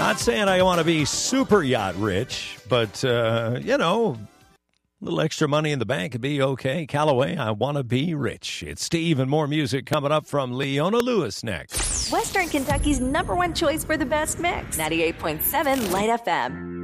Not saying I want to be super yacht rich, but, a little extra money in the bank would be okay. Callaway, I want to be rich. It's Steve and more music coming up from Leona Lewis next. Western Kentucky's #1 choice for the best mix. 98.7 Light FM.